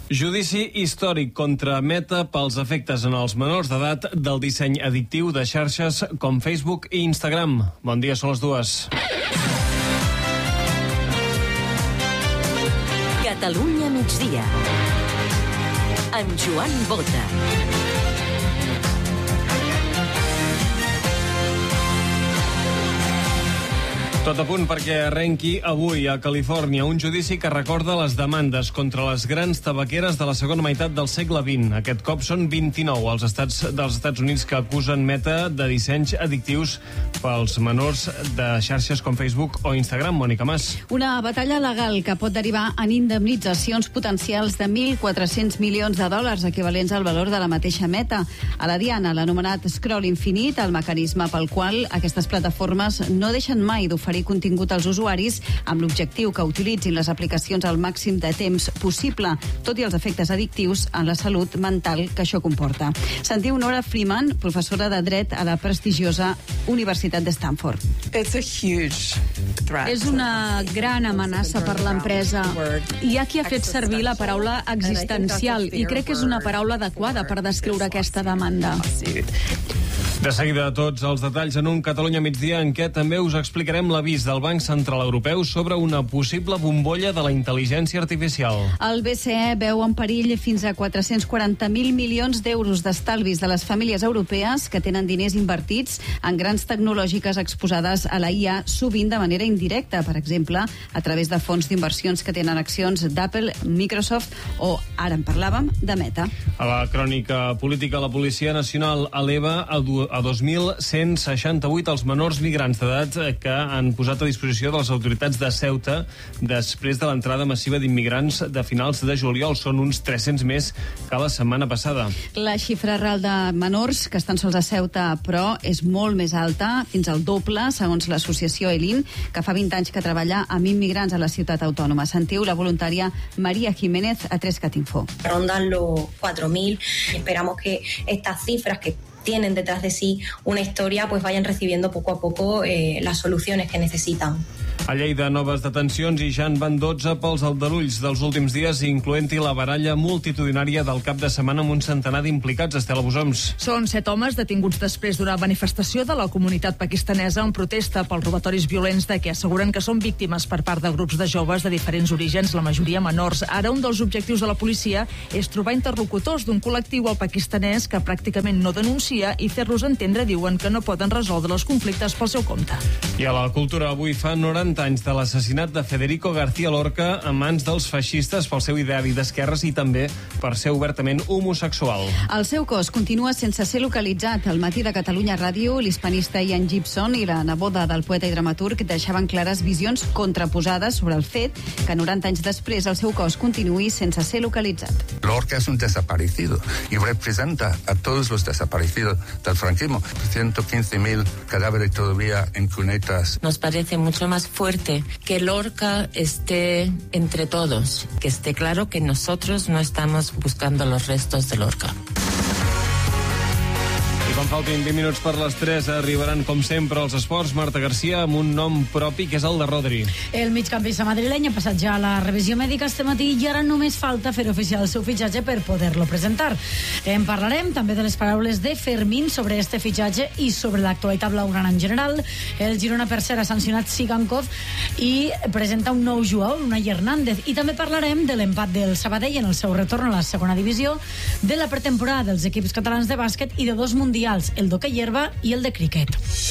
Judici històric contra Meta pels efectes en els menors d'edat del disseny addictiu de xarxes com Facebook i Instagram. Bon dia, són les 2. Catalunya migdia. Amb Joan Bota. Tot a punt perquè arrenqui avui a Califòrnia un judici que recorda les demandes contra les grans tabaqueres de la segona meitat del segle XX. Aquest cop són 29 els estats dels Estats Units que acusen Meta de dissenys addictius pels menors de xarxes com Facebook o Instagram. Mònica Mas. Una batalla legal que pot derivar en indemnitzacions potencials de $1.400 milions, equivalents al valor de la mateixa Meta. A la diana, l'anomenat scroll infinit, el mecanisme pel qual aquestes plataformes no deixen mai d'oferir contingut als usuaris amb l'objectiu que utilitzin les aplicacions al màxim de temps possible, tot i els efectes addictius en la salut mental que això comporta. Sentiu Nora Freeman, professora de dret a la prestigiosa Universitat de Stanford. És una gran amenaça per l'empresa. Hi ha qui ha fet servir la paraula existencial i crec que és una paraula adequada per descriure aquesta demanda. De seguida, tots els detalls en un Catalunya migdia en què també us explicarem l'avís del Banc Central Europeu sobre una possible bombolla de la intel·ligència artificial. El BCE veu en perill fins a 440.000 milions d'euros d'estalvis de les famílies europees que tenen diners invertits en grans tecnològiques exposades a la IA, sovint de manera indirecta, per exemple, a través de fons d'inversions que tenen accions d'Apple, Microsoft o, ara en parlàvem, de Meta. A la crònica política, la Policia Nacional eleva a 2.168 els menors migrants d'edat que han posat a disposició de les autoritats de Ceuta després de l'entrada massiva d'immigrants de finals de juliol. Són uns 300 més que la setmana passada. La xifra real de menors que estan sols a Ceuta, però, és molt més alta, fins al doble, segons l'associació ELIN, que fa 20 anys que treballa amb immigrants a la ciutat autònoma. Sentiu la voluntària María Jiménez a 3cat Info. Rondan los 4.000. Esperamos que estas cifras que tienen detrás de sí una historia, pues vayan recibiendo poco a poco las soluciones que necesitan. A Lleida, noves detencions i ja en van 12 pels aldarulls dels últims dies, incloent-hi la baralla multitudinària del cap de setmana amb un centenar d'implicats. Estela Bosoms. Són 7 homes detinguts després d'una manifestació de la comunitat pakistanesa en protesta pels robatoris violents de què asseguren que són víctimes per part de grups de joves de diferents orígens, la majoria menors. Ara un dels objectius de la policia és trobar interlocutors d'un col·lectiu al pakistanès que pràcticament no denuncia i fer-los entendre, diuen, que no poden resoldre els conflictes pel seu compte. I a la cultura, avui fa 90 anys de l'assassinat de Federico García Lorca a mans dels feixistes pel seu ideari d'esquerres i també per ser obertament homosexual. El seu cos continua sense ser localitzat. Al matí de Catalunya Ràdio, l'hispanista Ian Gibson i la neboda del poeta i dramaturg deixaven clares visions contraposades sobre el fet que 90 anys després el seu cos continuï sense ser localitzat. Lorca es un desaparecido y representa a todos los desaparecidos del franquismo. 115.000 cadáveres todavía en cunetas. Nos parece mucho más fuerte que Lorca esté entre todos, que esté claro que nosotros no estamos buscando los restos de Lorca. Quan faltin 20 minuts per les 3 arribaran, com sempre, els esports. Marta Garcia amb un nom propi, que és el de Rodri. El migcampista madrileny ha passat ja la revisió mèdica este matí i ara només falta fer oficial el seu fitxatge per poder-lo presentar. En parlarem també de les paraules de Fermín sobre este fitxatge i sobre l'actualitat blaugrana en general. El Girona, per cert, ha sancionat Sigankov i presenta un nou jugador, Unai Hernández. I també parlarem de l'empat del Sabadell en el seu retorn a la segona divisió, de la pretemporada dels equips catalans de bàsquet i de 2 mundials, el d'hoquei herba i el de criquet.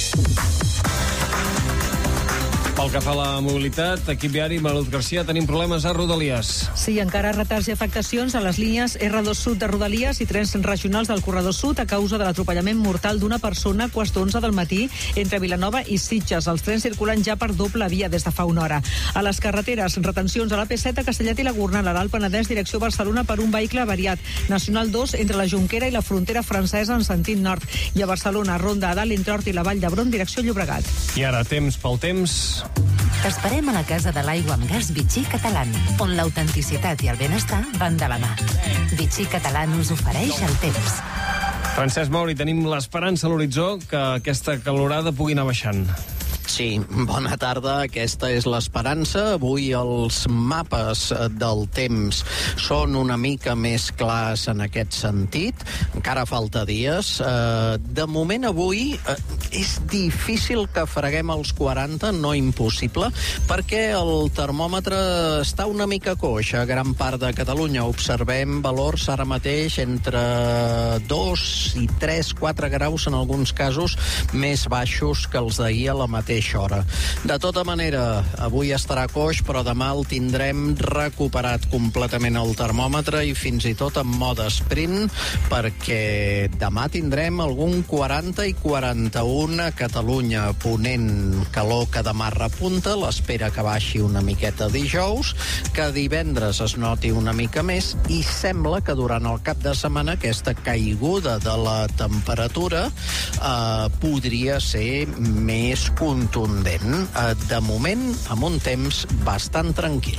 Pel que fa a la mobilitat, equip viari, Manuel Garcia, tenim problemes a Rodalies. Sí, encara retards i afectacions a les línies R2 Sud de Rodalies i trens regionals del Corredor Sud a causa de l'atropellament mortal d'una persona a quarts d'11 del matí entre Vilanova i Sitges. Els trens circulen ja per doble via des de fa una hora. A les carreteres, retencions a l'AP7 a Castellet i la Gornal, a l'Alt Penedès, direcció Barcelona, per un vehicle avariat. Nacional 2 entre la Jonquera i la frontera francesa en sentit nord. I a Barcelona, Ronda a dalt entre Hort i la Vall d'Hebron, direcció Llobregat. I ara, temps pel temps. T'esperem a la Casa de l'Aigua amb Gas Vichy Catalán, on l'autenticitat i el benestar van de la mà. Vichy Catalán us ofereix el temps. Francesc Mauri, tenim l'esperança a l'horitzó que aquesta calorada pugui anar baixant. Sí, bona tarda. Aquesta és l'esperança. Avui els mapes del temps són una mica més clars en aquest sentit. Encara falta dies. De moment avui és difícil que freguem els 40, no impossible, perquè el termòmetre està una mica coix a gran part de Catalunya. Observem valors ara mateix entre 2 i 3, 4 graus en alguns casos més baixos que els d'ahir a la mateixa hora. De tota manera, avui estarà coix, però demà el tindrem recuperat completament el termòmetre i fins i tot en mode sprint, perquè demà tindrem algun 40 i 41 a Catalunya. Ponent, calor que demà repunta, l'espera que baixi una miqueta dijous, que divendres es noti una mica més i sembla que durant el cap de setmana aquesta caiguda de la temperatura podria ser més contundent. De moment, amb un temps bastant tranquil.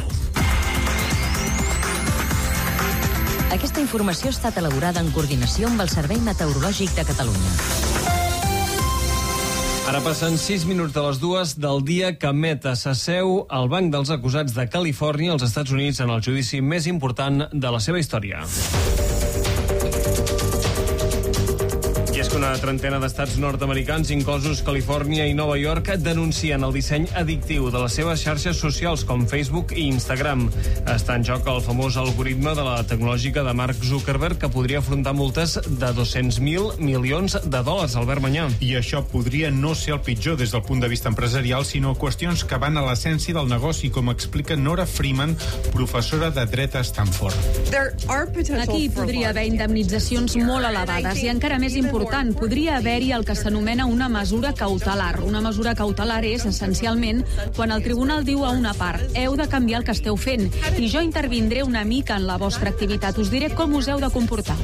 Aquesta informació ha estat elaborada en coordinació amb el Servei Meteorològic de Catalunya. Ara passen 6 minuts de les 2 del dia que Meta s'asseu al banc dels acusats de Califòrnia als Estats Units en el judici més important de la seva història. I és que una trentena d'estats nord-americans, inclosos Califòrnia i Nova York, denuncien el disseny addictiu de les seves xarxes socials com Facebook i Instagram. Està en joc el famós algoritme de la tecnològica de Mark Zuckerberg, que podria afrontar multes de 200.000 milions de dòlars, Albert Mañà. I això podria no ser el pitjor des del punt de vista empresarial, sinó qüestions que van a l'essència del negoci, com explica Nora Freeman, professora de dret a Stanford. Aquí podria haver indemnitzacions molt elevades i encara més important, podria haver-hi el que s'anomena una mesura cautelar. Una mesura cautelar és, essencialment, quan el tribunal diu a una part heu de canviar el que esteu fent i jo intervindré una mica en la vostra activitat. Us diré com us heu de comportar.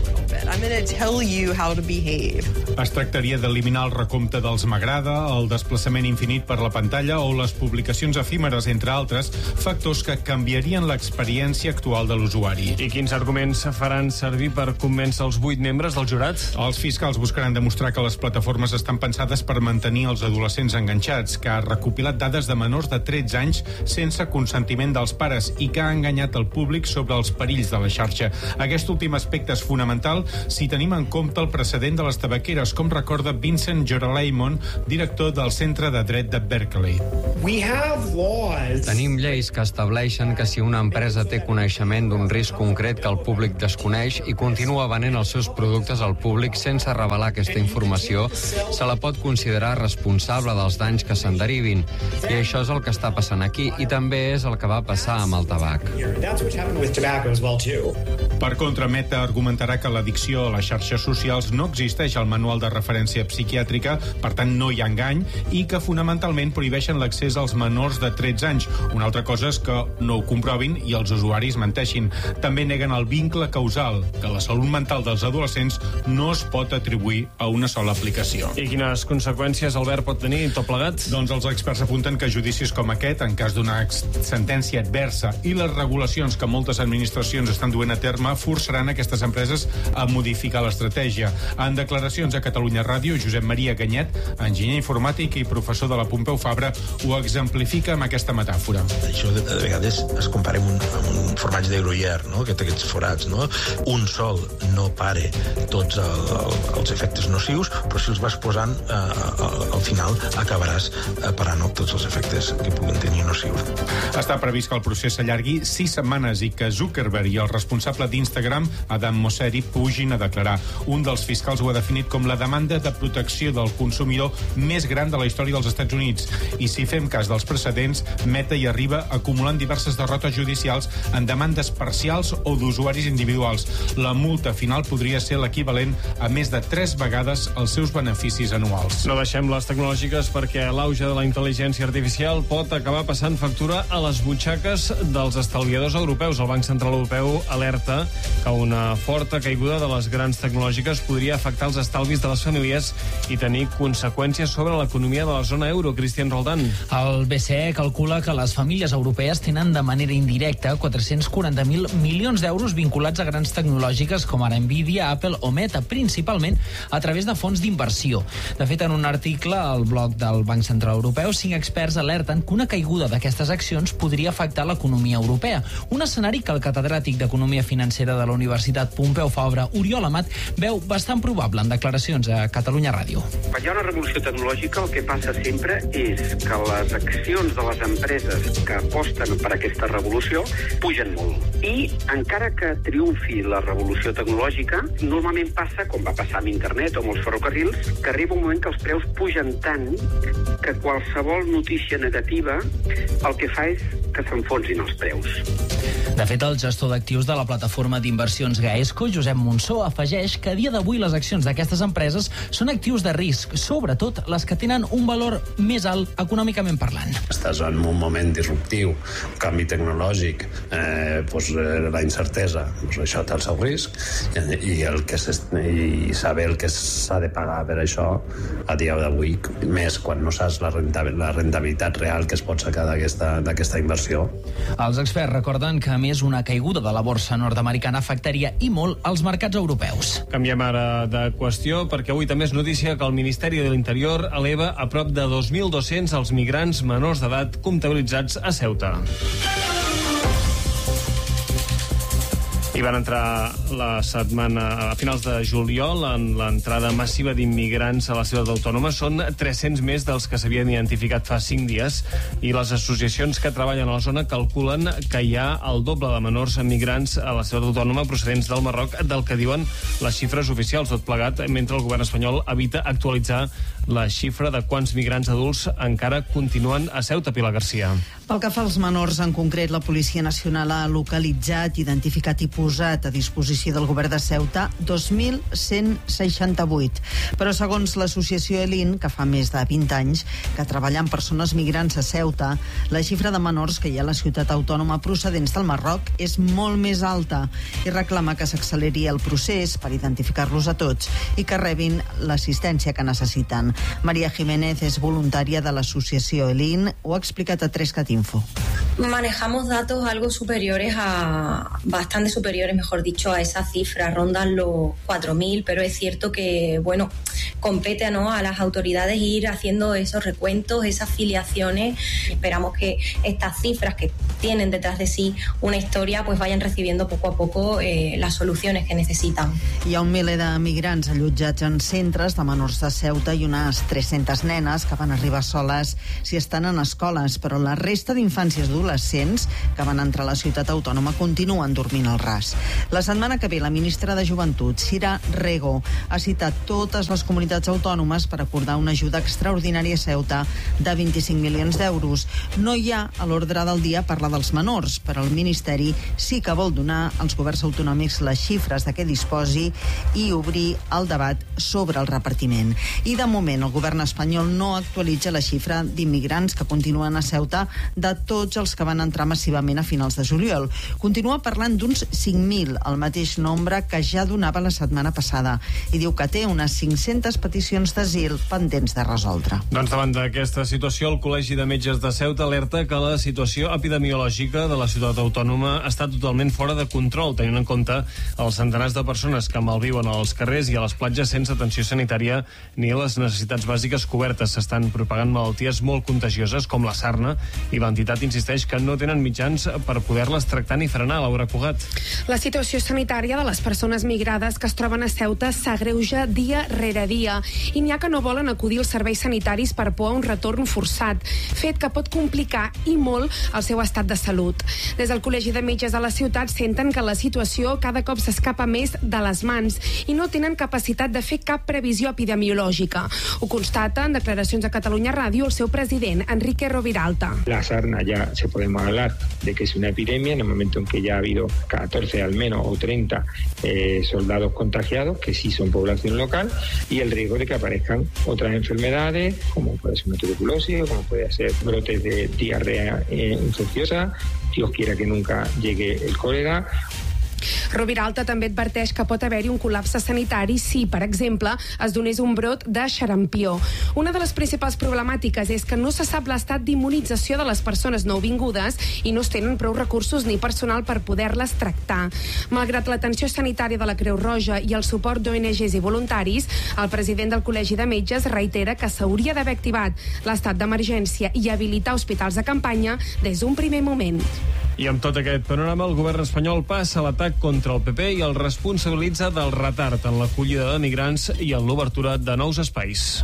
Es tractaria d'eliminar el recompte dels m'agrada, el desplaçament infinit per la pantalla o les publicacions efímeres, entre altres, factors que canviarien l'experiència actual de l'usuari. I quins arguments faran servir per convèncer els 8 membres del jurat? Els fiscals buscaran demostrar que les plataformes estan pensades per mantenir els adolescents enganxats, que ha recopilat dades de menors de 13 anys sense consentiment dels pares i que ha enganyat el públic sobre els perills de la xarxa. Aquest últim aspecte és fonamental si tenim en compte el precedent de les tabaqueres, com recorda Vincent Joraleimon, director del Centre de Dret de Berkeley. Tenim lleis que estableixen que si una empresa té coneixement d'un risc concret que el públic desconeix i continua venent els seus productes al públic sense revelar aquesta informació, se la pot considerar responsable dels danys que se'n derivin. I això és el que està passant aquí i també és el que va passar amb el tabac. Per contra, Meta argumentarà que l'addicció a les xarxes socials no existeix al manual de referència psiquiàtrica, per tant no hi ha engany, i que fonamentalment prohibeixen l'accés als menors de 13 anys. Una altra cosa és que no ho comprovin i els usuaris menteixin. També neguen el vincle causal, que la salut mental dels adolescents no es pot atribuir a una sola aplicació. I quines conseqüències, Albert, pot tenir tot plegat? Doncs els experts apunten que judicis com aquest, en cas d'una sentència adversa, i les regulacions que moltes administracions estan duent a terme forçaran aquestes empreses a modificar l'estratègia. En declaracions a Catalunya Ràdio, Josep Maria Ganyet, enginyer informàtic i professor de la Pompeu Fabra, ho exemplifica amb aquesta metàfora. Això de vegades es compara amb un formatge de Gruyère, no? Que té aquests forats, no? Un sol no pare tots els efectes nocius, però si els vas posant, al final acabaràs parant tots els efectes que puguin tenir nocius. Està previst que el procés s'allargui 6 setmanes i que Zuckerberg i el responsable d'Instagram, Adam Mosseri, pugin a declarar. Un dels fiscals ho ha definit com la demanda de protecció del consumidor més gran de la història dels Estats Units. I si fem cas dels precedents, Meta hi arriba acumulant diverses derrotes judicials en demandes parcials o d'usuaris individuals. La multa final podria ser l'equivalent a més de 3 vegades els seus beneficis anuals. No deixem les tecnològiques perquè l'auge de la intel·ligència artificial pot acabar passant factura a les butxaques dels estalviadors europeus. El Banc Central Europeu alerta que una forta caiguda de les grans tecnològiques podria afectar els estalvis de les famílies i tenir conseqüències sobre l'economia de la zona euro. Cristian Roldán. El BCE calcula que les famílies europees tenen de manera indirecta 440.000 milions d'euros vinculats a grans tecnològiques com ara Nvidia, Apple o Meta, principalment a través de fons d'inversió. De fet, en un article al blog del Banc Central Europeu, 5 experts alerten que una caiguda d'aquestes accions podria afectar l'economia europea. Un escenari que el catedràtic d'Economia Financera de la Universitat Pompeu Fabra, Oriol Amat, veu bastant probable en declaracions a Catalunya Ràdio. Quan hi ha una revolució tecnològica, el que passa sempre és que les accions de les empreses que aposten per aquesta revolució pugen molt. I encara que triomfi la revolució tecnològica, normalment passa, com va passar amb internet o amb els ferrocarrils, que arriba un moment que els preus pugen tant que qualsevol notícia negativa el que fa és que s'enfonsin els preus. De fet, el gestor d'actius de la plataforma d'inversions Gaesco, Josep Monsó, afegeix que a dia d'avui les accions d'aquestes empreses són actius de risc, sobretot les que tenen un valor més alt econòmicament parlant. Estàs en un moment disruptiu, un canvi tecnològic, la incertesa, això té el seu risc i saber el que s'ha de pagar per això a dia d'avui, més quan no saps la rentabilitat real que es pot sacar d'aquesta inversió. Els experts recorden que, a més, una caiguda de la borsa nord-americana afectaria i molt els mercats europeus. Canviem ara de qüestió, perquè avui també és notícia que el Ministeri de l'Interior eleva a prop de 2.200 els migrants menors d'edat comptabilitzats a Ceuta. I van entrar la setmana a finals de juliol en l'entrada massiva d'immigrants a la ciutat autònoma. Són 300 més dels que s'havien identificat fa 5 dies i les associacions que treballen a la zona calculen que hi ha el doble de menors migrants a la ciutat autònoma procedents del Marroc del que diuen les xifres oficials, tot plegat mentre el govern espanyol evita actualitzar la xifra de quants migrants adults encara continuen a Ceuta. Pilar Garcia. Pel que fa als menors, en concret, la Policia Nacional ha localitzat, identificat i posat a disposició del govern de Ceuta 2.168. Però segons l'associació ELIN, que fa més de 20 anys que treballa amb persones migrants a Ceuta, la xifra de menors que hi ha a la ciutat autònoma procedents del Marroc és molt més alta i reclama que s'acceleri el procés per identificar-los a tots i que rebin l'assistència que necessiten. María Jiménez és voluntària de l'associació ELIN, ho ha explicat a 3cat Info. Manejamos datos algo superiores bastante superiores, mejor dicho, a esa cifra, rondan los 4.000, pero es cierto que, compete a las autoridades ir haciendo esos recuentos, esas filiaciones. Esperamos que estas cifras que tienen detrás de sí una historia, pues vayan recibiendo poco a poco las soluciones que necesitan. Hi ha un miler de migrants allotjats en centres de menors de Ceuta i unes 300 nenes que van arribar soles si estan en escoles, però la resta d'infants i adolescents que van entrar a la ciutat autònoma continuen dormint al ras. La setmana que ve, la ministra de Joventut, Sira Rego, ha citat totes les comunitats autònomes per acordar una ajuda extraordinària a Ceuta de 25 milions d'euros. No hi ha a l'ordre del dia parlar dels menors, però el Ministeri sí que vol donar als governs autonòmics les xifres de què disposi i obrir el debat sobre el repartiment. I de moment el govern espanyol no actualitza la xifra d'immigrants que continuen a Ceuta de tots els que van entrar massivament a finals de juliol. Continua parlant d'uns 5.000, el mateix nombre que ja donava la setmana passada, i diu que té unes 500 peticions d'asil pendents de resoldre. Doncs davant d'aquesta situació, el Col·legi de Metges de Ceuta alerta que la situació epidemiològica de la ciutat autònoma està totalment fora de control, tenint en compte els centenars de persones que malviuen als carrers i a les platges sense atenció sanitària ni les necessitats bàsiques cobertes. S'estan propagant malalties molt contagioses com la sarna i l'entitat insisteix que no tenen mitjans per poder-les tractar ni frenar. Laura Cugat. La situació sanitària de les persones migrades que es troben a Ceuta s'agreuja dia rere dia i n'hi ha que no volen acudir als serveis sanitaris per por a un retorn forçat, fet que pot complicar i molt el seu estat de salut. Des del Col·legi de Metges de la ciutat senten que la situació cada cop s'escapa més de les mans i no tenen capacitat de fer cap previsió epidemiològica. Ho constata en declaracions a Catalunya Ràdio el seu president, Enrique Roviralta. La sarna ya se podemos hablar de que es una epidemia en el momento en que ya ha habido 14 al menos o 30 soldados contagiados, que sí son población local, y el riesgo de que aparezcan otras enfermedades, como puede ser una tuberculosis, como puede ser brotes de diarrea infecciosa, Dios quiera que nunca llegue el cólera. Roviralta també adverteix que pot haver-hi un col·lapse sanitari si, per exemple, es donés un brot de xarampió. Una de les principals problemàtiques és que no se sap l'estat d'immunització de les persones nouvingudes i no es tenen prou recursos ni personal per poder-les tractar. Malgrat l'atenció sanitària de la Creu Roja i el suport d'ONGs i voluntaris, el president del Col·legi de Metges reitera que s'hauria d'haver activat l'estat d'emergència i habilitar hospitals de campanya des d'un primer moment. I amb tot aquest panorama, el govern espanyol passa l'atac contra el PP i el responsabilitza del retard en l'acollida de migrants i en l'obertura de nous espais.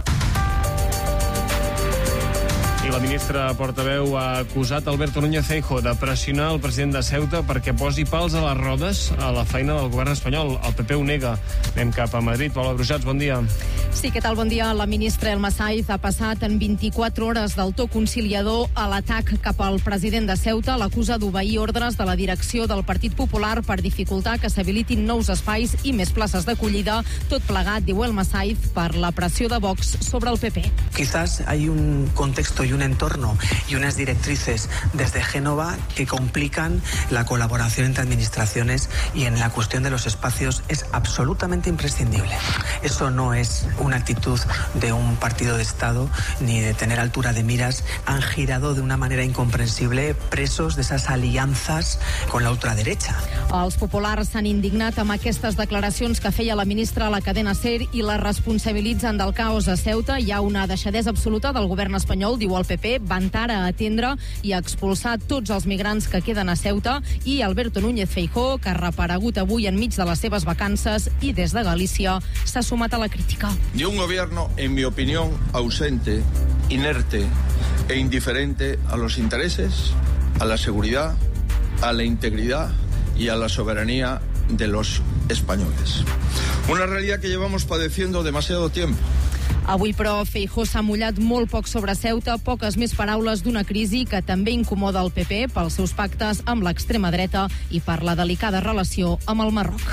I la ministra portaveu ha acusat Alberto Núñez Feijóo de pressionar el president de Ceuta perquè posi pals a les rodes a la feina del govern espanyol. El PP ho nega. Anem cap a Madrid. Paula Brujats, bon dia. Sí, què tal? Bon dia. La ministra Elma Saiz ha passat en 24 hores del to conciliador a l'atac cap al president de Ceuta. L'acusa d'obeir ordres de la direcció del Partit Popular per dificultar que s'habilitin nous espais i més places d'acollida. Tot plegat, diu Elma Saiz, per la pressió de Vox sobre el PP. Quizás hay un contexto y un entorno y unas directrices desde Génova que complican la colaboración entre administraciones y en la cuestión de los espacios es absolutamente imprescindible. Eso no es una actitud de un partido de Estado ni de tener altura de miras. Han girado de una manera incomprensible, presos de esas alianzas con la ultraderecha. Els populars s'han indignat amb aquestes declaracions que feia la ministra a la cadena SER i la responsabilitzen del caos a Ceuta. Hi ha una deixadesa absoluta del govern espanyol, diu el PP, van ara a atendre i a expulsar tots els migrants que queden a Ceuta, i Alberto Núñez Feijóo, que ha reaparegut avui enmig de les seves vacances i des de Galícia s'ha sumat a la crítica. De un gobierno, en mi opinión, ausente, inerte e indiferente a los intereses, a la seguridad, a la integridad y a la soberanía de los españoles. Una realidad que llevamos padeciendo demasiado tiempo. Avui, però, Feijóo s'ha mullat molt poc sobre Ceuta, poques més paraules d'una crisi que també incomoda el PP pels seus pactes amb l'extrema dreta i per la delicada relació amb el Marroc.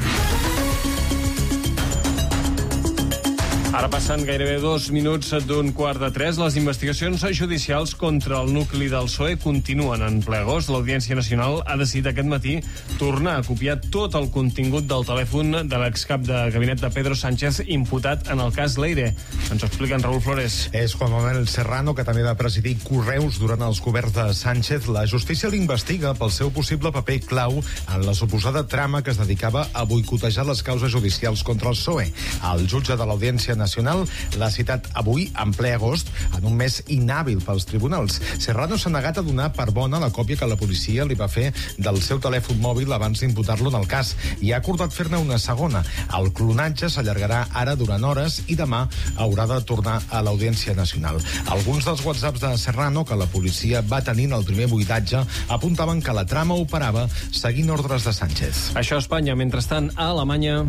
Ara passen gairebé 2 minuts d'un quart de 3. Les investigacions judicials contra el nucli del PSOE continuen en ple agost. L'Audiència Nacional ha decidit aquest matí tornar a copiar tot el contingut del telèfon de l'excap de gabinet de Pedro Sánchez imputat en el cas Leire. Ens ho explica en Raúl Flores. És Juan Manuel Serrano, que també va presidir Correus durant els governs de Sánchez. La justícia l'investiga pel seu possible paper clau en la suposada trama que es dedicava a boicotejar les causes judicials contra el PSOE. El jutge de l'Audiència Nacional l'ha citat avui, en ple agost, en un mes inhàbil pels tribunals. Serrano s'ha negat a donar per bona la còpia que la policia li va fer del seu telèfon mòbil abans d'imputar-lo en el cas i ha acordat fer-ne una segona. El clonatge s'allargarà ara durant hores i demà haurà de tornar a l'Audiència Nacional. Alguns dels whatsapps de Serrano que la policia va tenir en el primer buidatge apuntaven que la trama operava seguint ordres de Sánchez. Això a Espanya. Mentrestant, a Alemanya...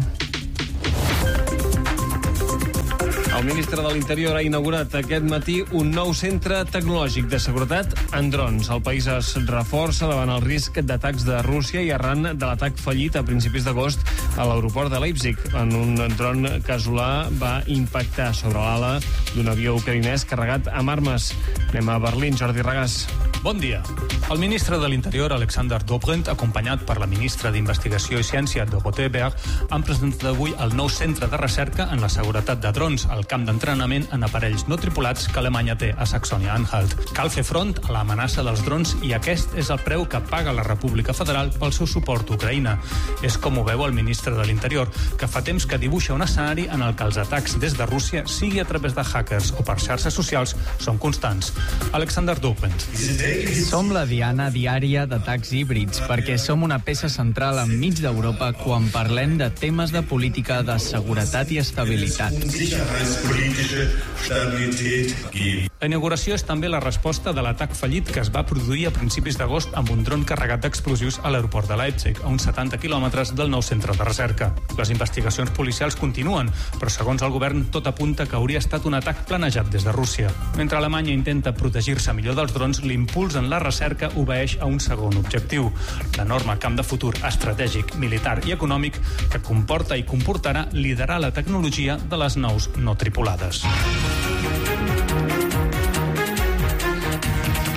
El ministre de l'Interior ha inaugurat aquest matí un nou centre tecnològic de seguretat en drons. El país es reforça davant el risc d'atacs de Rússia i arran de l'atac fallit a principis d'agost a l'aeroport de Leipzig. En un dron casolà va impactar sobre l'ala d'un avió ucraïnès carregat amb armes. Anem a Berlín, Jordi Regàs. Bon dia. El ministre de l'Interior, Alexander Dobrindt, acompanyat per la ministra d'Investigació i Ciència, Dorothee Berg, han presentat avui el nou centre de recerca en la seguretat de drons, el camp d'entrenament en aparells no tripulats que Alemanya té a Saxònia-Anhalt. Cal fer front a l'amenaça dels drons i aquest és el preu que paga la República Federal pel seu suport a Ucraïna. És com ho veu el ministre de l'Interior, que fa temps que dibuixa un escenari en el que els atacs des de Rússia, sigui a través de hackers o per xarxes socials, són constants. Alexander Dobrindt. Som la diana diària d'atacs híbrids perquè som una peça central enmig d'Europa quan parlem de temes de política de seguretat i estabilitat. La inauguració és també la resposta de l'atac fallit que es va produir a principis d'agost amb un dron carregat d'explosius a l'aeroport de Leipzig, a uns 70 quilòmetres del nou centre de recerca. Les investigacions policials continuen, però segons el govern tot apunta que hauria estat un atac planejat des de Rússia. Mentre Alemanya intenta protegir-se millor dels drons, l'impuls en la recerca obeeix a un segon objectiu, l'enorme camp de futur estratègic, militar i econòmic que comporta i comportarà liderar la tecnologia de les naus no tripulades.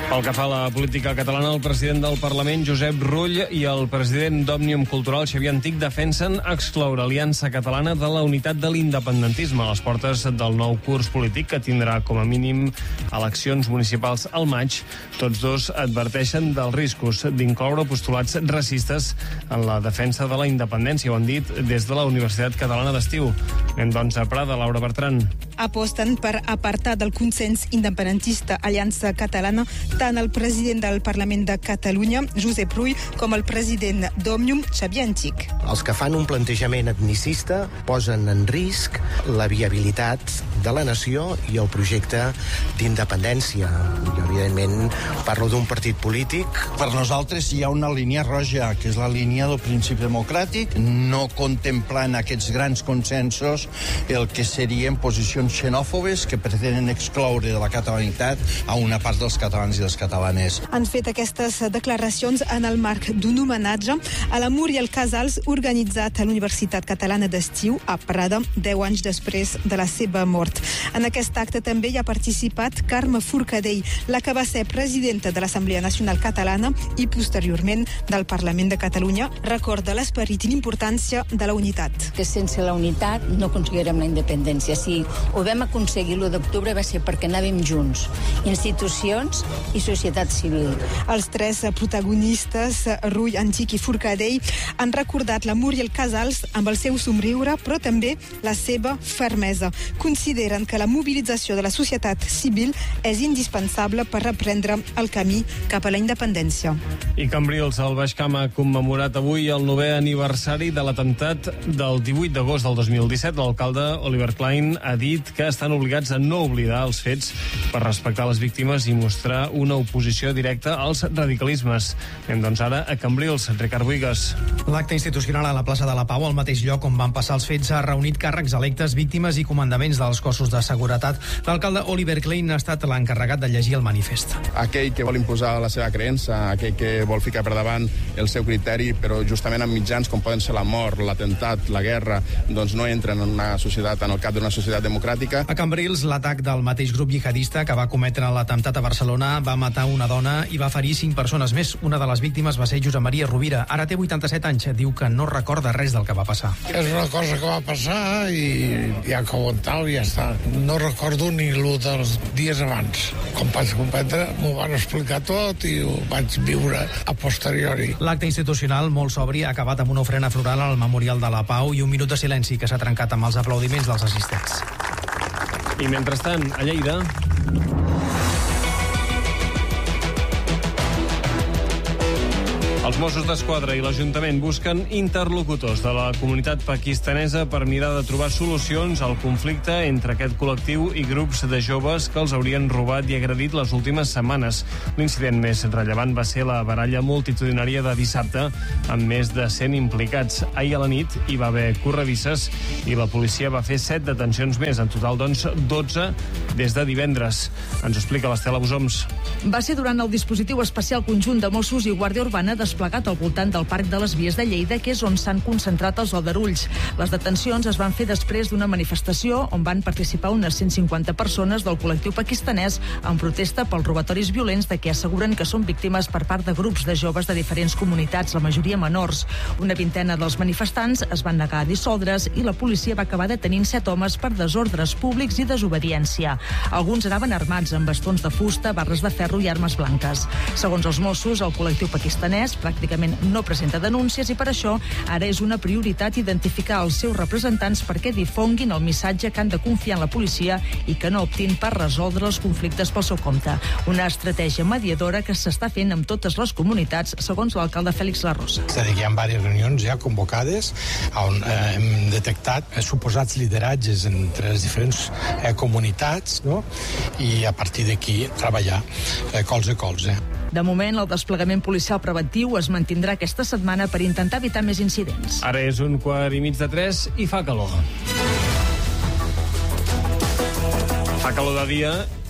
Pel que fa a la política catalana, el president del Parlament, Josep Rull, i el president d'Òmnium Cultural, Xavier Antich, defensen excloure Aliança Catalana de la unitat de l'independentisme a les portes del nou curs polític, que tindrà com a mínim eleccions municipals al maig. Tots dos adverteixen dels riscos d'incloure postulats racistes en la defensa de la independència. Ho han dit des de la Universitat Catalana d'Estiu. Anem, doncs, a Prada. Laura Bertran. Aposten per apartar del consens independentista Aliança Catalana tant el president del Parlament de Catalunya, Josep Rull, com el president d'Òmnium, Xavier Antich. Els que fan un plantejament etnicista posen en risc la viabilitat de la nació i el projecte d'independència. Jo, evidentment, parlo d'un partit polític. Per nosaltres hi ha una línia roja, que és la línia del principi democràtic, no contemplant aquests grans consensos el que serien posicions xenòfobes que pretenen excloure de la catalanitat a una part dels catalans i les catalanes. Han fet aquestes declaracions en el marc d'un homenatge a la Muriel Casals, organitzat a l'Universitat Catalana d'Estiu a Prada, 10 anys després de la seva mort. En aquest acte també hi ha participat Carme Forcadell, la que va ser presidenta de l'Assemblea Nacional Catalana i posteriorment del Parlament de Catalunya. Recorda l'esperit i l'importància de la unitat. Que sense la unitat no aconseguirem la independència. Si ho vam aconseguir l'1 d'octubre va ser perquè anàvem junts, institucions i societat civil. Els tres protagonistes, Rull, Antich i Forcadell, han recordat la Muriel Casals amb el seu somriure, però també la seva fermesa. Consideren que la mobilització de la societat civil és indispensable per reprendre el camí cap a la independència. I Cambrils, el Baix Camp, ha commemorat avui el 9è aniversari de l'atemptat del 18 d'agost del 2017. L'alcalde Oliver Klein ha dit que estan obligats a no oblidar els fets per respectar les víctimes i mostrar una oposició directa als radicalismes. Anem, doncs, ara a Cambrils. Ricard Buigas. L'acte institucional a la plaça de la Pau, al mateix lloc on van passar els fets, ha reunit càrrecs electes, víctimes i comandaments dels cossos de seguretat. L'alcalde Oliver Klein ha estat l'encarregat de llegir el manifest. Aquell que vol imposar la seva creença, aquell que vol ficar per davant el seu criteri, però justament amb mitjans com poden ser la mort, l'atemptat, la guerra, doncs no entren en una societat, en el cap d'una societat democràtica. A Cambrils, l'atac del mateix grup jihadista que va cometre l'atemptat a Barcelona va matar una dona i va ferir 5 persones més. Una de les víctimes va ser Josep Maria Rovira. Ara té 87 anys. Diu que no recorda res del que va passar. És una cosa que va passar i ja que ho entau, ja està. No recordo ni l'1 dels dies abans. Com vaig comprendre, m'ho van explicar tot i ho vaig viure a posteriori. L'acte institucional, molt sobri, ha acabat amb una ofrena floral al Memorial de la Pau i un minut de silenci que s'ha trencat amb els aplaudiments dels assistents. I mentrestant, a Lleida... Els Mossos d'Esquadra i l'Ajuntament busquen interlocutors de la comunitat pakistanesa per mirar de trobar solucions al conflicte entre aquest col·lectiu i grups de joves que els haurien robat i agredit les últimes setmanes. L'incident més rellevant va ser la baralla multitudinària de dissabte, amb més de 100 implicats. Ahir a la nit hi va haver corredisses i la policia va fer 7 detencions més. En total, doncs, 12 des de divendres. Ens ho explica l'Estela Busoms. Va ser durant el dispositiu especial conjunt de Mossos i Guàrdia Urbana desplegat al voltant del Parc de les Vies de Lleida, que és on s'han concentrat els aldarulls. Les detencions es van fer després d'una manifestació on van participar unes 150 persones del col·lectiu pakistanès en protesta pels robatoris violents de què asseguren que són víctimes per part de grups de joves de diferents comunitats, la majoria menors. Una vintena dels manifestants es van negar a dissoldre's i la policia va acabar detenint 7 homes per desordres públics i desobediència. Alguns anaven armats amb bastons de fusta, barres de ferro i armes blanques. Segons els Mossos, el col·lectiu pakistanès pràcticament no presenta denúncies i per això ara és una prioritat identificar els seus representants perquè difonguin el missatge que han de confiar en la policia i que no optin per resoldre els conflictes pel seu compte. Una estratègia mediadora que s'està fent amb totes les comunitats, segons l'alcalde Fèlix Larrosa. És a dir, hi ha diverses reunions ja convocades on hem detectat suposats lideratges entre les diferents comunitats, no? I a partir d'aquí treballar colze a colze. De moment, el desplegament policial preventiu es mantindrà aquesta setmana per intentar evitar més incidents. Ara és 2:45 i fa calor. Fa calor de dia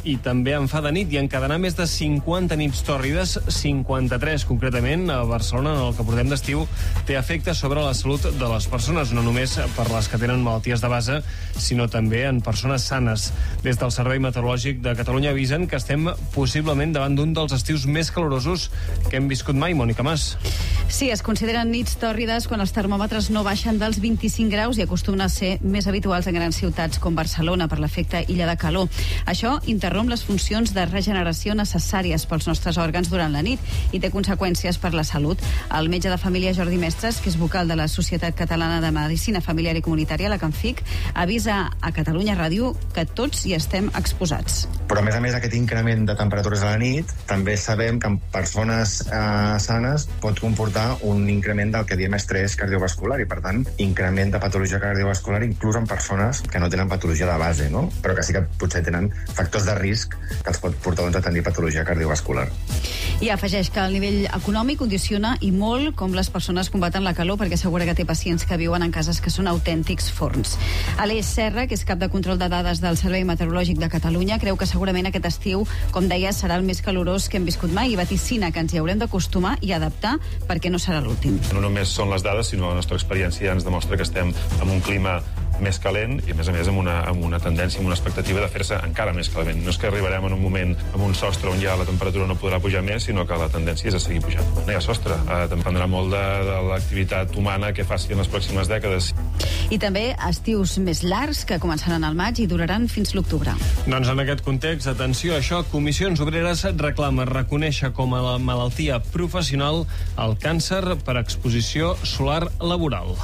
i també en fa de nit i encadenar més de 50 nits tòrrides, 53 concretament, a Barcelona, en el que portem d'estiu, té efecte sobre la salut de les persones, no només per les que tenen malalties de base, sinó també en persones sanes. Des del Servei Meteorològic de Catalunya avisen que estem possiblement davant d'un dels estius més calorosos que hem viscut mai, Mònica Mas. Sí, es consideren nits tòrrides quan els termòmetres no baixen dels 25 graus i acostumen a ser més habituals en grans ciutats com Barcelona per l'efecte illa de calor. Això interromp les funcions de regeneració necessàries pels nostres òrgans durant la nit i té conseqüències per la salut. El metge de família Jordi Mestres, que és vocal de la Societat Catalana de Medicina Familiar i Comunitària, la CANFIC, avisa a Catalunya Ràdio que tots hi estem exposats. Però, a més, aquest increment de temperatures a la nit també sabem que en persones sanes pot comportar un increment del que diem estrès cardiovascular i, per tant, increment de patologia cardiovascular inclús en persones que no tenen patologia de base, no? Però que sí que potser tenen factors de risc que els pot portar a tenir patologia cardiovascular. I afegeix que el nivell econòmic condiciona i molt com les persones combaten la calor, perquè assegura que té pacients que viuen en cases que són autèntics forns. Aleix Serra, que és cap de control de dades del Servei Meteorològic de Catalunya, creu que segurament aquest estiu, com deia, serà el més calorós que hem viscut mai i vaticina que ens hi haurem d'acostumar i adaptar perquè no serà l'últim. No només són les dades, sinó la nostra experiència ens demostra que estem en un clima més calent i, a més amb una tendència, amb una expectativa de fer-se encara més calent. No és que arribarem en un moment amb un sostre on ja la temperatura no podrà pujar més, sinó que la tendència és a seguir pujant. No hi ha sostre. Dependrà molt de l'activitat humana que faci en les pròximes dècades. I també estius més llargs que començaran al maig i duraran fins l'octubre. Doncs en aquest context, atenció a això, Comissions Obreres reclama reconèixer com a malaltia professional el càncer per exposició solar laboral.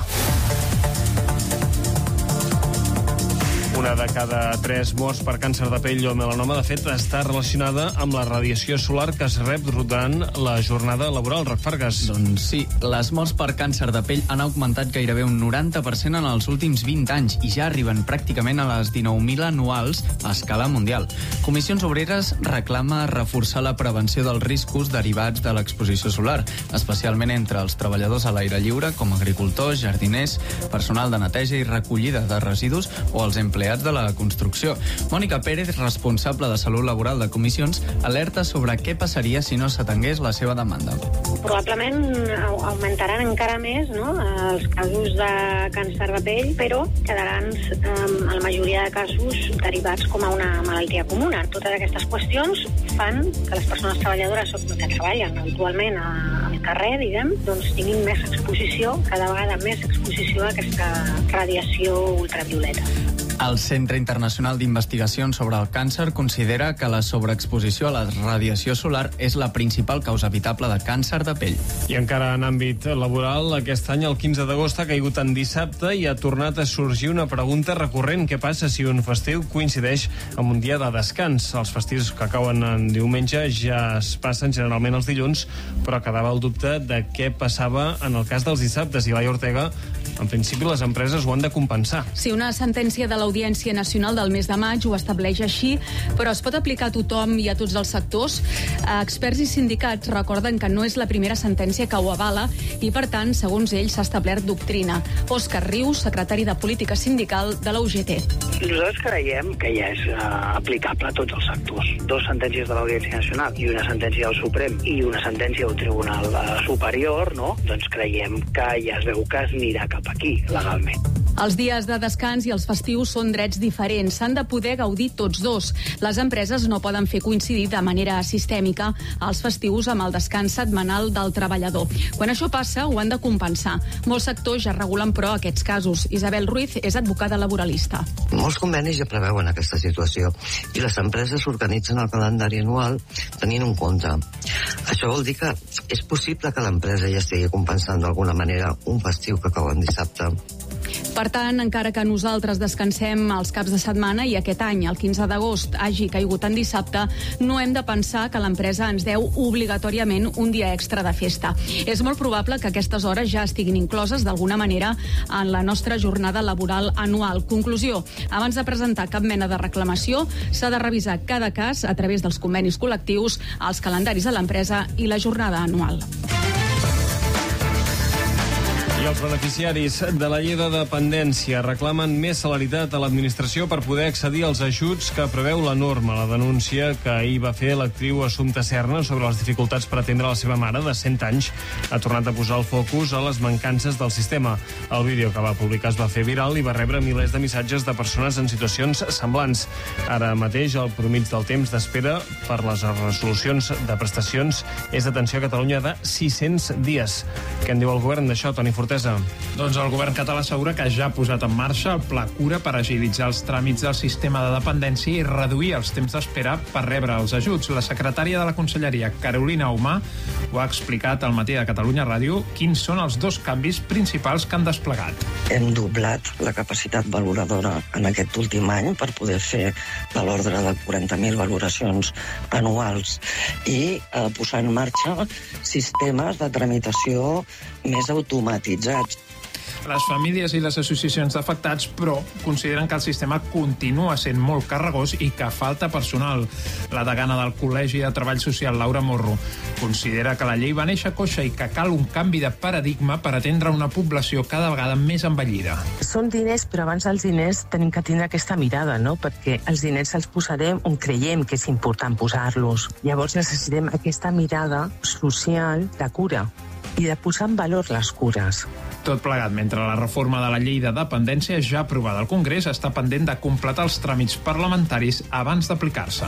Una de cada 3 morts per càncer de pell o melanoma, de fet, està relacionada amb la radiació solar que es rep durant la jornada laboral. Roc Fargas. Doncs sí, les morts per càncer de pell han augmentat gairebé un 90% en els últims 20 anys i ja arriben pràcticament a les 19.000 anuals a escala mundial. Comissions Obreres reclama reforçar la prevenció dels riscos derivats de l'exposició solar, especialment entre els treballadors a l'aire lliure, com agricultors, jardiners, personal de neteja i recollida de residus o els empleats de la construcció. Mònica Pérez, responsable de Salut Laboral de Comissions, alerta sobre què passaria si no s'atengués la seva demanda. Probablement augmentaran encara més, no?, els casos de càncer de pell, però quedaran en la majoria de casos derivats com a una malaltia comuna. Totes aquestes qüestions fan que les persones treballadores que treballen habitualment al carrer, diguem, doncs tinguin més exposició, cada vegada més exposició a aquesta radiació ultravioleta. El Centre Internacional d'Investigacions sobre el Càncer considera que la sobreexposició a la radiació solar és la principal causa evitable de càncer de pell. I encara en àmbit laboral, aquest any el 15 d'agost ha caigut en dissabte i ha tornat a sorgir una pregunta recurrent. Què passa si un festiu coincideix amb un dia de descans? Els festius que cauen en diumenge ja es passen generalment els dilluns, però quedava el dubte de què passava en el cas dels dissabtes. I Laia Ortega, en principi les empreses ho han de compensar. Sí, una sentència de l'Audiència Nacional del mes de maig ho estableix així, però es pot aplicar a tothom i a tots els sectors. Experts i sindicats recorden que no és la primera sentència que ho avala i, per tant, segons ells, s'ha establert doctrina. Òscar Rius, secretari de Política Sindical de la UGT. Nosaltres creiem que ja és aplicable a tots els sectors. 2 sentències de l'Audiència Nacional i una sentència del Suprem i una sentència del Tribunal Superior, no? Doncs creiem que ja es veu que es anirà cap aquí, legalment. Els dies de descans i els festius són drets diferents. S'han de poder gaudir tots dos. Les empreses no poden fer coincidir de manera sistèmica els festius amb el descans setmanal del treballador. Quan això passa, ho han de compensar. Molts sectors ja regulen, però, aquests casos. Isabel Ruiz és advocada laboralista. Molts convenis ja preveuen aquesta situació i les empreses organitzen el calendari anual tenint en compte. Això vol dir que és possible que l'empresa ja estigui compensant d'alguna manera un festiu que cau en dissabte. Per tant, encara que nosaltres descansem els caps de setmana i aquest any, el 15 d'agost, hagi caigut en dissabte, no hem de pensar que l'empresa ens deu obligatòriament un dia extra de festa. És molt probable que aquestes hores ja estiguin incloses d'alguna manera en la nostra jornada laboral anual. Conclusió, abans de presentar cap mena de reclamació, s'ha de revisar cada cas a través dels convenis col·lectius, els calendaris de l'empresa i la jornada anual. I els beneficiaris de la llei de dependència reclamen més celeritat a l'administració per poder accedir als ajuts que preveu la norma. La denúncia que ahir va fer l'actriu Assumpta Serna sobre les dificultats per atendre la seva mare de 100 anys ha tornat a posar el focus a les mancances del sistema. El vídeo que va publicar es va fer viral i va rebre milers de missatges de persones en situacions semblants. Ara mateix el promig del temps d'espera per les resolucions de prestacions és d'atenció a Catalunya de 600 dies. Què en diu el govern d'això, Toni Fortesa? Doncs el govern català assegura que ja ha posat en marxa el Pla Cura per agilitzar els tràmits del sistema de dependència i reduir els temps d'espera per rebre els ajuts. La secretària de la Conselleria, Carolina Humà, ho ha explicat al Matí de Catalunya Ràdio quins són els dos canvis principals que han desplegat. Hem doblat la capacitat valoradora en aquest últim any per poder fer de l'ordre de 40.000 valoracions anuals i posar en marxa sistemes de tramitació més automatitzats. Les famílies i les associacions d'afectats, però, consideren que el sistema continua sent molt carregós i que falta personal. La degana del Col·legi de Treball Social, Laura Morro, considera que la llei va néixer coixa i que cal un canvi de paradigma per atendre una població cada vegada més envellida. Són diners, però abans dels diners tenim que tindre aquesta mirada, no? Perquè els diners els posarem on creiem que és important posar-los. Llavors necessitem aquesta mirada social de cura i de posar en valor les cures. Tot plegat, mentre la reforma de la llei de dependència ja aprovada al Congrés està pendent de completar els tràmits parlamentaris abans d'aplicar-se.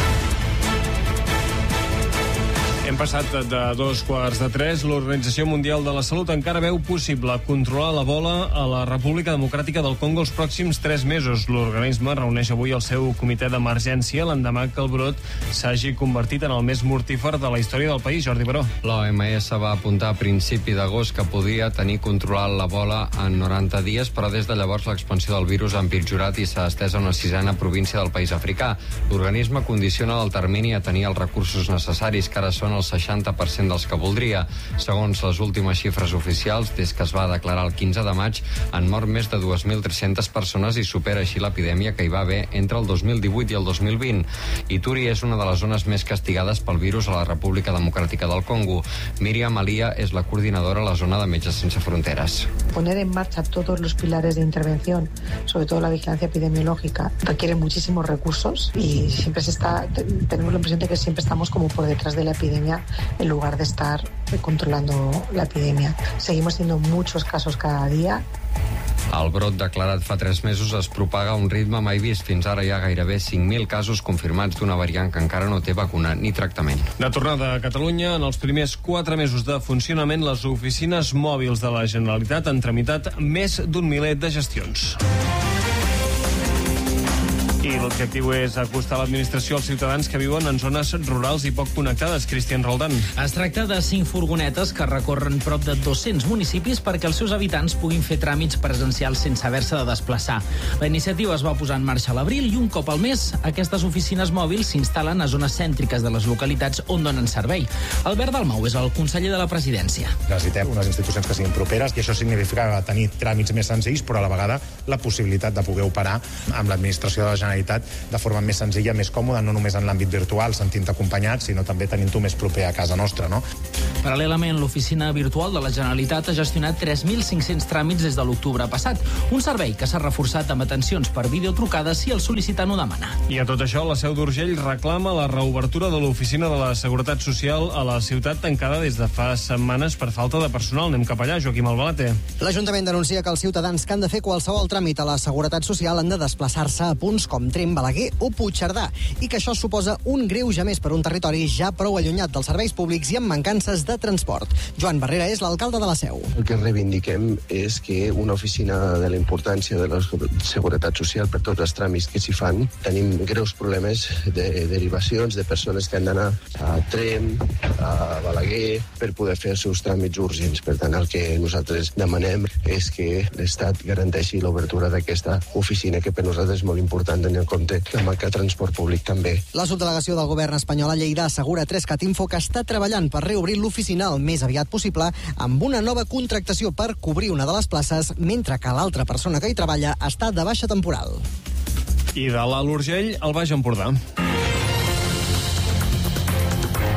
Hem passat de 2:45. L'Organització Mundial de la Salut encara veu possible controlar l'Ebola a la República Democràtica del Congo els pròxims 3 mesos. L'organisme reuneix avui el seu comitè d'emergència l'endemà que el brot s'hagi convertit en el més mortífer de la història del país. Jordi Baró. L'OMS va apuntar a principi d'agost que podia tenir controlat l'Ebola en 90 dies, però des de llavors l'expansió del virus ha empitjorat i s'ha estès a una 6a província del país africà. L'organisme condiciona el termini a tenir els recursos necessaris, que ara són el 60% dels que voldria. Segons les últimes xifres oficials, des que es va declarar el 15 de maig, han mort més de 2.300 persones i supera així l'epidèmia que hi va haver entre el 2018 i el 2020. Ituri és una de les zones més castigades pel virus a la República Democràtica del Congo. Míriam Alia és la coordinadora a la zona de Metges Sense Fronteras. Poner en marcha todos los pilares de intervención, sobre todo la vigilancia epidemiológica, requiere muchísimos recursos y siempre tenemos la impresión de que siempre estamos como por detrás de la epidemia en lugar de estar controlando la epidemia. Seguimos teniendo muchos casos cada día. El brot declarat fa 3 mesos es propaga a un ritme mai vist. Fins ara hi ha gairebé 5.000 casos confirmats d'una variant que encara no té vacuna ni tractament. De tornada a Catalunya, en els primers 4 mesos de funcionament, les oficines mòbils de la Generalitat han tramitat més d'un miler de gestions. I l'objectiu és acostar l'administració als ciutadans que viuen en zones rurals i poc connectades. Cristian Roldán. Es tracta de 5 furgonetes que recorren prop de 200 municipis perquè els seus habitants puguin fer tràmits presencials sense haver-se de desplaçar. La iniciativa es va posar en marxa a l'abril i un cop al mes aquestes oficines mòbils s'instal·len a zones cèntriques de les localitats on donen servei. Albert Dalmau és el conseller de la presidència. Necessitem unes institucions que siguin properes i això significa tenir tràmits més senzills, però a la vegada la possibilitat de poder operar amb l'administració de la Generalitat de forma més senzilla, més còmoda, no només en l'àmbit virtual, sentint-te acompanyat, sinó també tenint-ho més proper a casa nostra, no? Paral·lelament, l'oficina virtual de la Generalitat ha gestionat 3.500 tràmits des de l'octubre passat, un servei que s'ha reforçat amb atencions per videotrucada si el sol·licitant ho demana. I a tot això, la Seu d'Urgell reclama la reobertura de l'oficina de la Seguretat Social a la ciutat tancada des de fa setmanes per falta de personal. Anem cap allà, Joaquim Albalate. L'Ajuntament denuncia que els ciutadans que han de fer qualsevol tràmit a la Seguretat Social han de desplaçar-se a punts com Tremp, Balaguer o Puigcerdà i que això suposa un greuge més per un territori ja prou allunyat dels serveis públics i amb mancances de transport. Joan Barrera és l'alcalde de la Seu. El que reivindiquem és que una oficina de la importància de la Seguretat Social per tots els tràmits que s'hi fan, tenim greus problemes de derivacions de persones que han d'anar a Tremp, a Balaguer, per poder fer els seus tràmits urgents. Per tant, el que nosaltres demanem és que l'Estat garanteixi l'obertura d'aquesta oficina, que per nosaltres és molt important tenir en compte la manca de transport públic també. La subdelegació del govern espanyol a Lleida assegura a 3cat Info que està treballant per reobrir l'oficina el més aviat possible amb una nova contractació per cobrir una de les places, mentre que l'altra persona que hi treballa està de baixa temporal. I de l'Alt Urgell al Baix Empordà.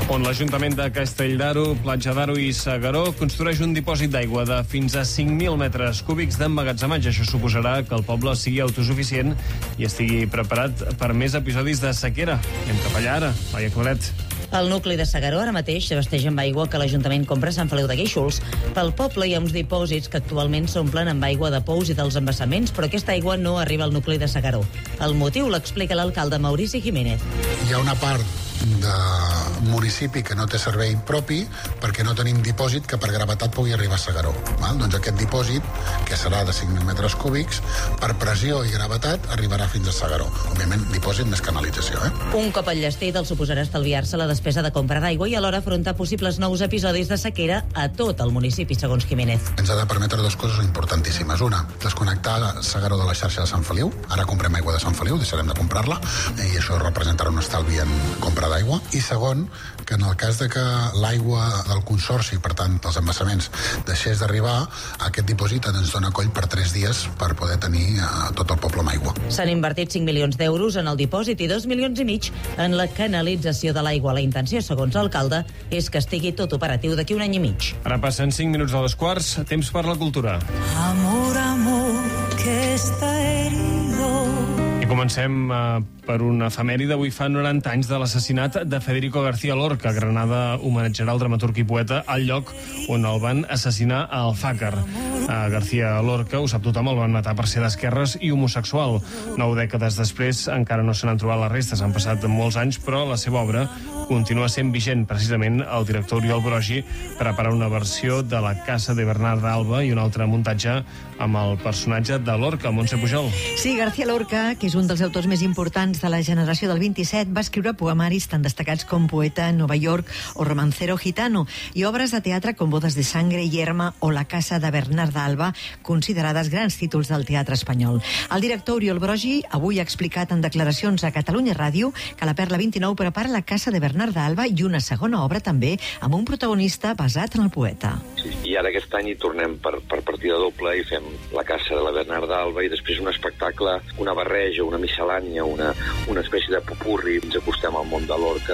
On l'Ajuntament de Castelldaro, Platja d'Aro i S'Agaró construeix un dipòsit d'aigua de fins a 5.000 metres cúbics d'emmagatzematge. Això suposarà que el poble sigui autosuficient i estigui preparat per més episodis de sequera. Anem cap allà ara. Laia Claret. El nucli de S'Agaró ara mateix s'abasteix amb aigua que l'Ajuntament compra a Sant Feliu de Guíxols. Pel poble hi ha uns dipòsits que actualment s'omplen amb aigua de pous i dels embassaments, però aquesta aigua no arriba al nucli de S'Agaró. El motiu l'explica l'alcalde Maurici Jiménez. Hi ha una part de municipi que no té servei propi perquè no tenim dipòsit que per gravetat pugui arribar a S'Agaró. Doncs aquest dipòsit, que serà de 5.000 metres cúbics, per pressió i gravetat arribarà fins a S'Agaró. Òbviament, dipòsit més canalització. Un cop enllestit, el suposarà estalviar-se la despesa de compra d'aigua i alhora afrontar possibles nous episodis de sequera a tot el municipi, segons Jiménez. Ens ha de permetre dues coses importantíssimes. Una, desconnectar S'Agaró de la xarxa de Sant Feliu. Ara comprem aigua de Sant Feliu, deixarem de comprar-la, i això representarà un estalvi en compra d'aigua. I segon, que en el cas de que l'aigua del consorci, per tant, dels embassaments, deixés d'arribar, aquest dipòsit ens dona coll per 3 dies per poder tenir tot el poble amb aigua. S'han invertit 5 milions d'euros en el dipòsit i 2,5 milions en la canalització de l'aigua. La intenció, segons l'alcalde, és que estigui tot operatiu d'aquí 1 any i mig. Ara passen 5 minuts a les quarts, temps per la cultura. Amor, amor, que está herido. I comencem per una efemèride. Avui fa 90 anys de l'assassinat de Federico García Lorca. Granada homenatjarà el dramaturg i poeta al lloc on el van assassinar a Alfàcar. García Lorca, ho sap tothom, el van matar per ser d'esquerres i homosexual. 9 dècades després encara no se n'han trobat les restes. Han passat molts anys, però la seva obra continua sent vigent. Precisament el director Oriol Brogi prepara una versió de La Casa de Bernard d'Alba i un altre muntatge amb el personatge de Lorca, Montse Pujol. Sí, García Lorca, que és un dels autors més importants de la generació del 27, va escriure poemaris tan destacats com Poeta en Nova York o Romancero Gitano, i obres de teatre com Bodas de Sangre, Yerma o La Casa de Bernard d'Alba, considerades grans títols del teatre espanyol. El director Oriol Brogi avui ha explicat en declaracions a Catalunya Ràdio que la Perla 29 prepara La Casa de Bernard d'Alba i una segona obra també amb un protagonista basat en el poeta. Sí, i ara aquest any hi tornem per partida doble i fem La Casa de la Bernard d'Alba i després un espectacle, una barreja, una miscel·lània, una espècie de popurri. Ens acostem al món de Lorca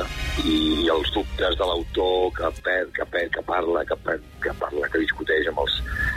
i els dubtes de l'autor que parla, que discuteix amb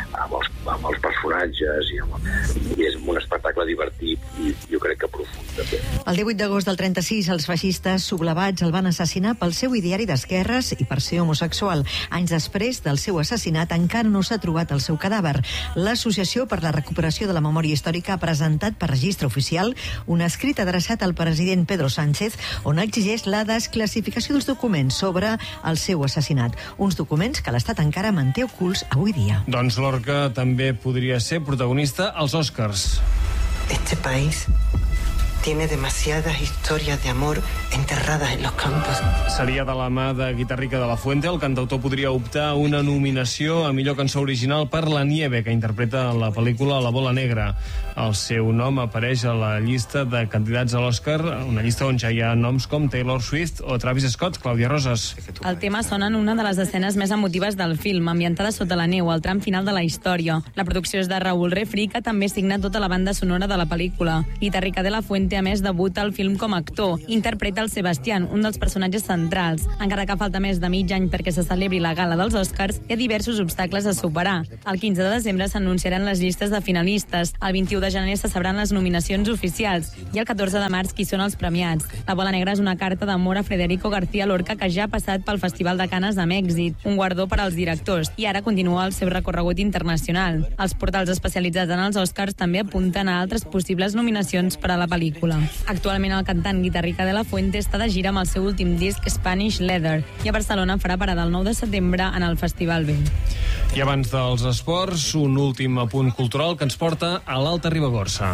els personatges i és un espectacle divertit i jo crec que profund també. El 18 d'agost del 36 els feixistes sublevats el van assassinar pel seu ideari d'esquerres i per ser homosexual. Anys després del seu assassinat encara no s'ha trobat el seu cadàver. L'Associació per la Recuperació de la Memòria Històrica ha presentat per registre oficial un escrit adreçat al president Pedro Sánchez on exigeix la desclassificació dels documents sobre el seu assassinat. Uns documents que l'Estat encara manté ocults avui dia. Doncs Lorca també podria ser protagonista als Oscars. Este país tiene demasiadas historias de amor enterradas en los campos. Seria de la mà de Guitarrica de la Fuente. El cantautor podria optar a una nominació a millor cançó original per La Nieve, que interpreta la pel·lícula La Bola Negra. El seu nom apareix a la llista de candidats a l'Oscar, una llista on ja hi ha noms com Taylor Swift o Travis Scott. Clàudia Roses. El tema sona en una de les escenes més emotives del film, ambientada sota la neu, al tram final de la història. La producció és de Raúl Refri, que també signa tota la banda sonora de la pel·lícula. Guitarrica de la Fuente, a més, debuta al film com a actor. Interpreta el Sebastián, un dels personatges centrals. Encara que falta més de mig any perquè se celebri la gala dels Oscars, hi ha diversos obstacles a superar. El 15 de desembre s'anunciaran les llistes de finalistes. El 21 de gener se sabran les nominacions oficials. I el 14 de març qui són els premiats. La Bola Negra és una carta d'amor a Federico García Lorca que ja ha passat pel Festival de Canes amb èxit, un guardó per als directors, i ara continua el seu recorregut internacional. Els portals especialitzats en els Oscars també apunten a altres possibles nominacions per a la pel·lícula. Actualment el cantant Guitarrica de la Fuente està de gira amb el seu últim disc Spanish Leather i a Barcelona farà parada el 9 de setembre en el Festival B. I abans dels esports, un últim apunt cultural que ens porta a l'Alta Ribagorça.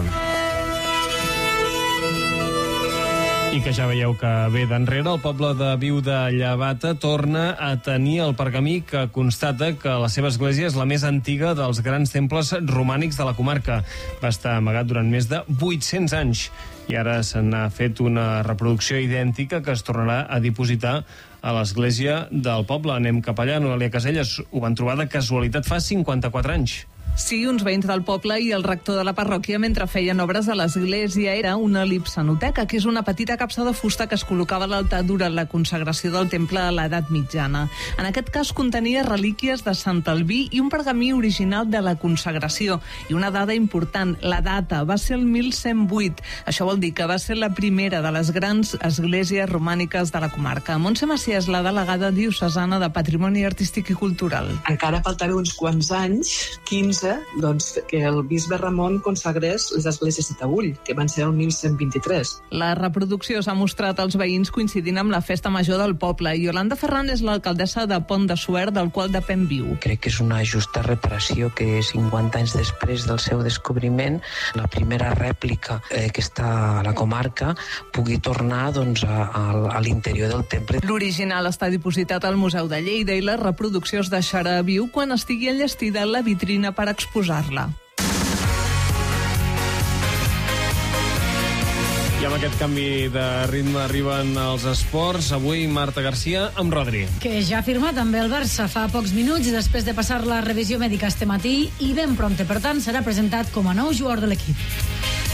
I que ja veieu que ve d'enrere, el poble de Viu de Llevata torna a tenir el pergamí que constata que la seva església és la més antiga dels grans temples romànics de la comarca. Va estar amagat durant més de 800 anys i ara se n'ha fet una reproducció idèntica que es tornarà a dipositar a l'església del poble. Anem cap allà. Noelia Caselles, ho van trobar de casualitat fa 54 anys. Sí, uns veïns del poble i el rector de la parròquia mentre feien obres a l'església. Era una lipsanoteca, que és una petita capsa de fusta que es col·locava a l'altar durant la consagració del temple a l'edat mitjana. En aquest cas contenia relíquies de Sant Albí i un pergamí original de la consagració. I una dada important, la data, va ser el 1108. Això vol dir que va ser la primera de les grans esglésies romàniques de la comarca. Montse Macià és la delegada diocesana de Patrimoni Artístic i Cultural. Encara faltava uns quants anys, 15, doncs, que el bisbe Ramon consagrés les esglésies de Taüll, que van ser el 1123. La reproducció s'ha mostrat als veïns coincidint amb la festa major del poble. Yolanda Ferran és l'alcaldessa de Pont de Suert, del qual depèn Viu. Crec que és una justa reparació que 50 anys després del seu descobriment, la primera rèplica que està a la comarca pugui tornar doncs, a l'interior del temple. L'original està dipositat al Museu de Lleida i la reproducció es deixarà a Viu quan estigui enllestida a la vitrina per exposar-la. I amb aquest canvi de ritme arriben els esports. Avui Marta Garcia amb Rodri. Que ja ha firmat amb el Barça fa pocs minuts després de passar la revisió mèdica este matí i ben prompte, per tant, serà presentat com a nou jugador de l'equip.